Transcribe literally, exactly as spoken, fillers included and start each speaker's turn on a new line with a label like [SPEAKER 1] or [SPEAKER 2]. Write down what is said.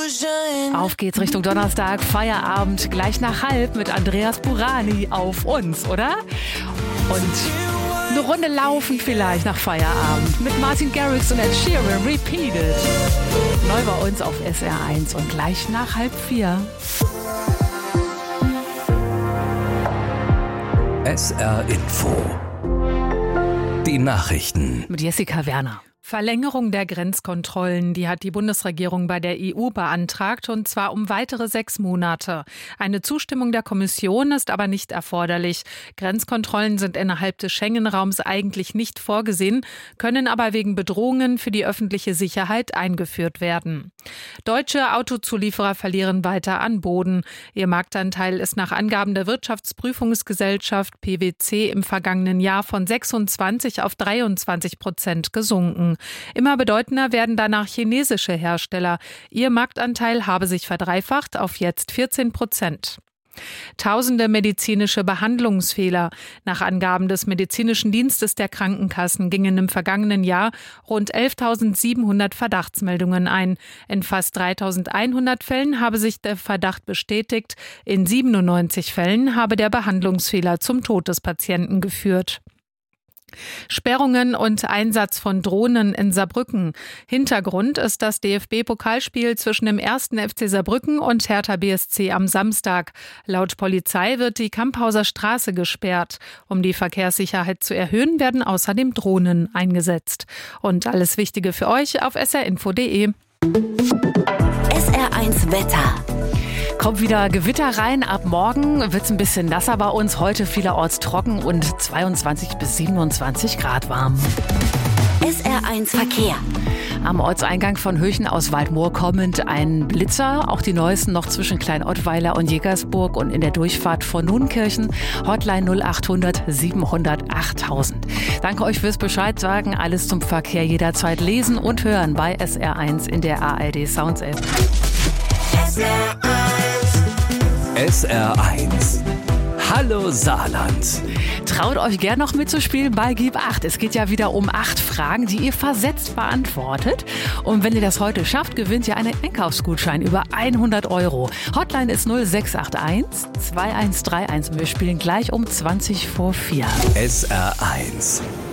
[SPEAKER 1] Auf geht's Richtung Donnerstag, Feierabend, gleich nach halb mit Andreas Burani auf uns, oder? Und eine Runde laufen vielleicht nach Feierabend mit Martin Garrix und Ed Sheeran, Repeated. Neu bei uns auf S R eins und gleich nach halb vier.
[SPEAKER 2] S R Info. Die Nachrichten.
[SPEAKER 1] Mit Jessica Werner. Verlängerung der Grenzkontrollen, die hat die Bundesregierung bei der E U beantragt, und zwar um weitere sechs Monate. Eine Zustimmung der Kommission ist aber nicht erforderlich. Grenzkontrollen sind innerhalb des Schengen-Raums eigentlich nicht vorgesehen, können aber wegen Bedrohungen für die öffentliche Sicherheit eingeführt werden. Deutsche Autozulieferer verlieren weiter an Boden. Ihr Marktanteil ist nach Angaben der Wirtschaftsprüfungsgesellschaft P W C im vergangenen Jahr von sechsundzwanzig auf dreiundzwanzig Prozent gesunken. Immer bedeutender werden danach chinesische Hersteller. Ihr Marktanteil habe sich verdreifacht auf jetzt vierzehn Prozent. Tausende medizinische Behandlungsfehler. Nach Angaben des Medizinischen Dienstes der Krankenkassen gingen im vergangenen Jahr rund elftausendsiebenhundert Verdachtsmeldungen ein. In fast dreitausendeinhundert Fällen habe sich der Verdacht bestätigt. In siebenundneunzig Fällen habe der Behandlungsfehler zum Tod des Patienten geführt. Sperrungen und Einsatz von Drohnen in Saarbrücken. Hintergrund ist das D F B-Pokalspiel zwischen dem ersten F C Saarbrücken und Hertha B S C am Samstag. Laut Polizei wird die Kamphauser Straße gesperrt. Um die Verkehrssicherheit zu erhöhen, werden außerdem Drohnen eingesetzt. Und alles Wichtige für euch auf s r info punkt d e.
[SPEAKER 3] S R eins Wetter.
[SPEAKER 1] Kommt wieder Gewitter rein. Ab morgen wird es ein bisschen nasser bei uns. Heute vielerorts trocken und zweiundzwanzig bis siebenundzwanzig Grad warm.
[SPEAKER 3] S R eins Verkehr.
[SPEAKER 1] Am Ortseingang von Höchen aus Waldmoor kommend ein Blitzer. Auch die neuesten noch zwischen Kleinottweiler und Jägersburg und in der Durchfahrt von Nudenkirchen. Hotline null achthundert siebenhundert achttausend. Danke euch fürs Bescheid sagen. Alles zum Verkehr jederzeit lesen und hören bei S R eins in der A R D Sounds App.
[SPEAKER 3] S R eins.
[SPEAKER 2] S R eins. Hallo Saarland.
[SPEAKER 1] Traut euch gern noch mitzuspielen bei Gib acht. Es geht ja wieder um acht Fragen, die ihr versetzt beantwortet. Und wenn ihr das heute schafft, gewinnt ihr einen Einkaufsgutschein über hundert Euro. Hotline ist null sechs acht eins zwei eins drei eins und wir spielen gleich um zwanzig vor vier.
[SPEAKER 2] S R eins.